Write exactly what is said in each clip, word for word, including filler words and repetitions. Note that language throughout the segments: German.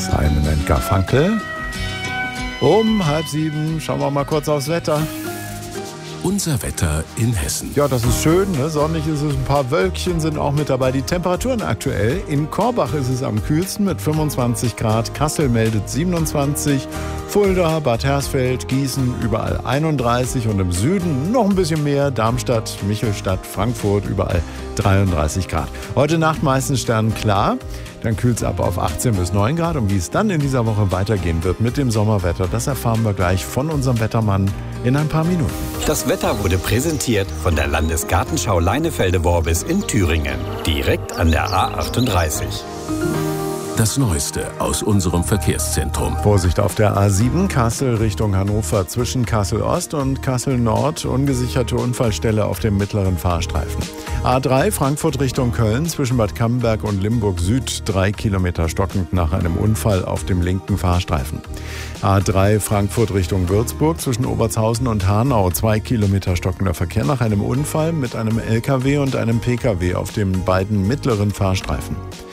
Simon and Garfunkel. Um halb sieben schauen wir mal kurz aufs Wetter. Unser Wetter in Hessen. Ja, das ist schön, ne? Sonnig ist es, ein paar Wölkchen sind auch mit dabei. Die Temperaturen aktuell: in Korbach ist es am kühlsten mit fünfundzwanzig Grad, Kassel meldet siebenundzwanzig, Fulda, Bad Hersfeld, Gießen überall einunddreißig und im Süden noch ein bisschen mehr, Darmstadt, Michelstadt, Frankfurt überall dreiunddreißig Grad. Heute Nacht meistens sternklar. Dann kühlt es ab auf achtzehn bis neun Grad. Und wie es dann in dieser Woche weitergehen wird mit dem Sommerwetter, das erfahren wir gleich von unserem Wettermann in ein paar Minuten. Das Wetter wurde präsentiert von der Landesgartenschau Leinefelde-Worbis in Thüringen. Direkt an der A achtunddreißig. Das Neueste aus unserem Verkehrszentrum. Vorsicht auf der A sieben, Kassel Richtung Hannover, zwischen Kassel Ost und Kassel Nord. Ungesicherte Unfallstelle auf dem mittleren Fahrstreifen. A drei, Frankfurt Richtung Köln, zwischen Bad Camberg und Limburg Süd. Drei Kilometer stockend nach einem Unfall auf dem linken Fahrstreifen. A drei, Frankfurt Richtung Würzburg, zwischen Obertshausen und Hanau. Zwei Kilometer stockender Verkehr nach einem Unfall mit einem L K W und einem P K W auf den beiden mittleren Fahrstreifen.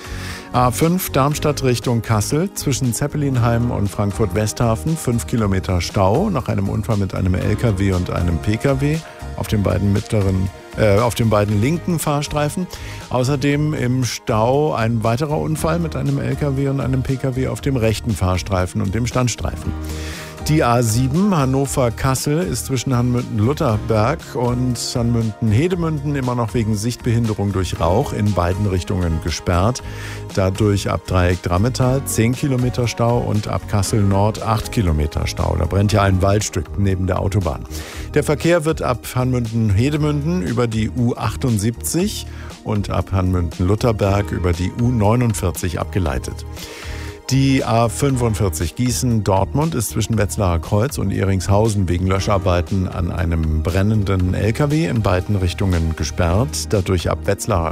A fünf, Darmstadt Richtung Kassel, zwischen Zeppelinheim und Frankfurt-Westhafen, fünf Kilometer Stau nach einem Unfall mit einem L K W und einem P K W auf den beiden mittleren, äh, auf den beiden linken Fahrstreifen. Außerdem im Stau ein weiterer Unfall mit einem L K W und einem P K W auf dem rechten Fahrstreifen und dem Standstreifen. Die A sieben, Hannover-Kassel, ist zwischen Hanmünden-Lutherberg und Hanmünden-Hedemünden immer noch wegen Sichtbehinderung durch Rauch in beiden Richtungen gesperrt. Dadurch ab Dreieck Drammetal zehn Kilometer Stau und ab Kassel Nord acht Kilometer Stau. Da brennt ja ein Waldstück neben der Autobahn. Der Verkehr wird ab Hanmünden-Hedemünden über die U achtundsiebzig und ab Hanmünden-Lutherberg über die U neunundvierzig abgeleitet. Die A fünfundvierzig Gießen-Dortmund ist zwischen Wetzlarer Kreuz und Ehringshausen wegen Löscharbeiten an einem brennenden L K W in beiden Richtungen gesperrt. Dadurch ab Wetzlarer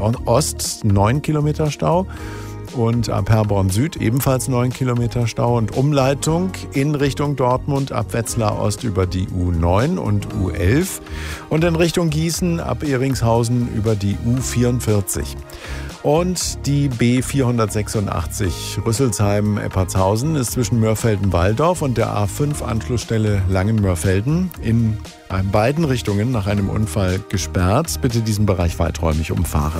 Ost neun Kilometer Stau und ab Herborn Süd ebenfalls neun Kilometer Stau und Umleitung in Richtung Dortmund ab Wetzlar Ost über die U neun und U elf und in Richtung Gießen ab Ehringshausen über die U vierundvierzig. Und die B vierhundertsechsundachtzig Rüsselsheim-Eppertshausen ist zwischen Mörfelden-Walldorf und der A fünf Anschlussstelle Langen-Mörfelden in beiden Richtungen nach einem Unfall gesperrt. Bitte diesen Bereich weiträumig umfahren.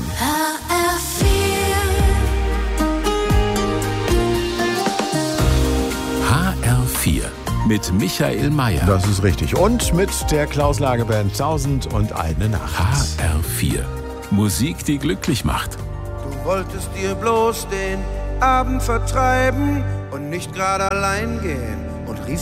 H R vier mit Michael Mayer. Das ist richtig. Und mit der Klaus-Lage-Band Tausend und eine Nacht. H R vier. Musik, die glücklich macht. Du wolltest dir bloß den Abend vertreiben und nicht gerade allein gehen und riechst